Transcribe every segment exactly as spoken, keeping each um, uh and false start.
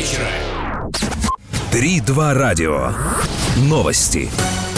вечера. три два радио. Новости.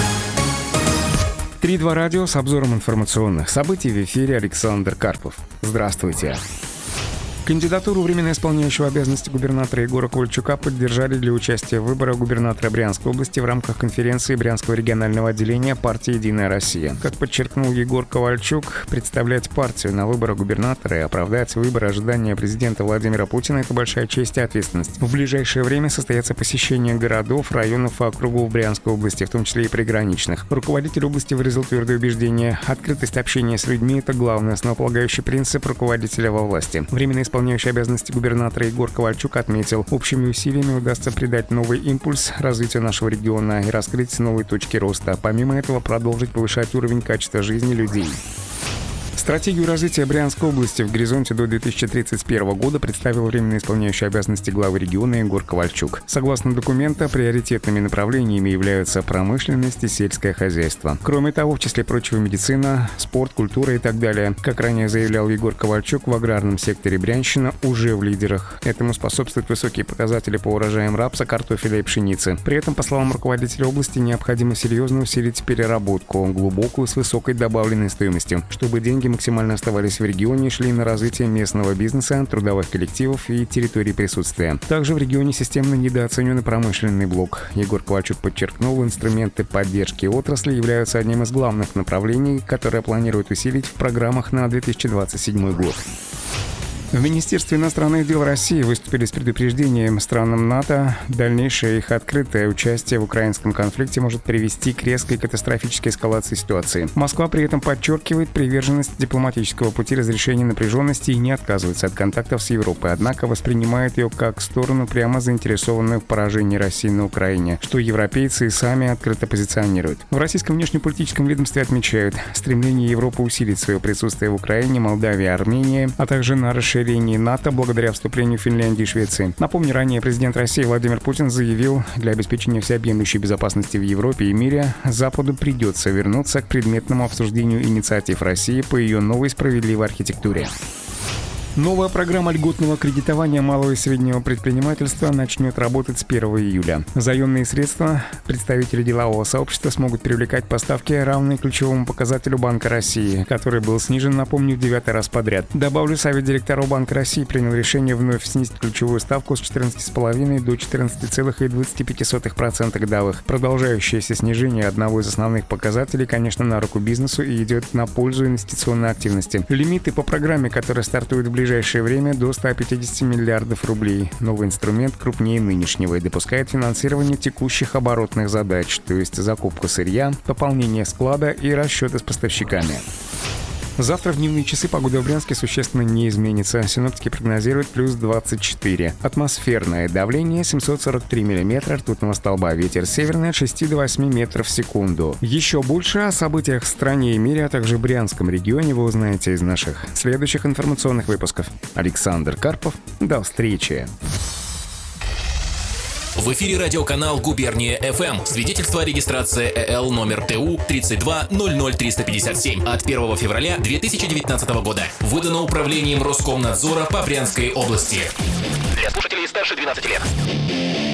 три два радио с обзором информационных событий. В эфире Александр Карпов. Здравствуйте. Кандидатуру временно исполняющего обязанности губернатора Егора Ковальчука поддержали для участия в выборах губернатора Брянской области в рамках конференции Брянского регионального отделения партии «Единая Россия». Как подчеркнул Егор Ковальчук, представлять партию на выборах губернатора и оправдать выбор ожидания президента Владимира Путина – это большая честь и ответственность. В ближайшее время состоятся посещения городов, районов и округов Брянской области, в том числе и приграничных. Руководитель области выразил твердое убеждение: открытость общения с людьми – это главный основополагающий принцип руководителя во власти. Временно исполняющий обязанности губернатора Егор Ковальчук отметил, общими усилиями удастся придать новый импульс развитию нашего региона и раскрыть новые точки роста. Помимо этого, продолжить повышать уровень качества жизни людей. Стратегию развития Брянской области в горизонте до две тысячи тридцать первого года представил временно исполняющий обязанности главы региона Егор Ковальчук. Согласно документа, приоритетными направлениями являются промышленность и сельское хозяйство. Кроме того, в числе прочего, медицина, спорт, культура и так далее. Как ранее заявлял Егор Ковальчук, в аграрном секторе Брянщина уже в лидерах. Этому способствуют высокие показатели по урожаям рапса, картофеля и пшеницы. При этом, по словам руководителя области, необходимо серьезно усилить переработку, глубокую, с высокой добавленной стоимостью, чтобы деньги максимально оставались в регионе и шли на развитие местного бизнеса, трудовых коллективов и территорий присутствия. Также в регионе системно недооценен промышленный блок. Егор Ковальчук подчеркнул, инструменты поддержки отрасли являются одним из главных направлений, которые планируют усилить в программах на две тысячи двадцать седьмой год. В Министерстве иностранных дел России выступили с предупреждением странам НАТО. Дальнейшее их открытое участие в украинском конфликте может привести к резкой катастрофической эскалации ситуации. Москва при этом подчеркивает приверженность дипломатического пути разрешения напряженности и не отказывается от контактов с Европой, однако воспринимает ее как сторону, прямо заинтересованную в поражении России на Украине, что европейцы и сами открыто позиционируют. В российском внешнеполитическом ведомстве отмечают стремление Европы усилить свое присутствие в Украине, Молдавии, Армении, а также на расширение НАТО благодаря вступлению Финляндии и Швеции. Напомню, ранее президент России Владимир Путин заявил, для обеспечения всеобъемлющей безопасности в Европе и мире Западу придется вернуться к предметному обсуждению инициатив России по ее новой справедливой архитектуре. Новая программа льготного кредитования малого и среднего предпринимательства начнет работать с первого июля. Заемные средства представители делового сообщества смогут привлекать по ставке, равной ключевому показателю Банка России, который был снижен, напомню, в девятый раз подряд. Добавлю, Совет директоров Банка России принял решение вновь снизить ключевую ставку с четырнадцати целых пяти десятых до четырнадцати целых двадцати пяти сотых процента годовых. Продолжающееся снижение одного из основных показателей, конечно, на руку бизнесу и идет на пользу инвестиционной активности. Лимиты по программе, которая стартует в ближайшее В ближайшее время до ста пятидесяти миллиардов рублей. Новый инструмент крупнее нынешнего и допускает финансирование текущих оборотных задач, то есть закупку сырья, пополнение склада и расчеты с поставщиками. Завтра в дневные часы погода в Брянске существенно не изменится. Синоптики прогнозируют плюс двадцать четыре. Атмосферное давление семьсот сорок три миллиметра ртутного столба. Ветер северный от шести до восьми метров в секунду. Еще больше о событиях в стране и мире, а также в Брянском регионе вы узнаете из наших следующих информационных выпусков. Александр Карпов. До встречи. В эфире радиоканал «Губерния эф эм». Свидетельство о регистрации э л номер тэ у тридцать два ноль ноль триста пятьдесят семь от первого февраля две тысячи девятнадцатого года. Выдано управлением Роскомнадзора по Брянской области. Для слушателей старше двенадцати лет.